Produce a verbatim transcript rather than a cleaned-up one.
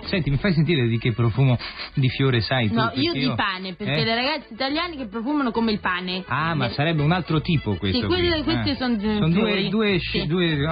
Senti, mi fai sentire di che profumo di fiore sai tu? No, io Perché di pane, perché eh? le ragazze italiane che profumano come il pane. Ah, ma sarebbe un altro tipo questo Sì, qui. quelle- questi Ah. sono Sono due, fiori. due, Sì. due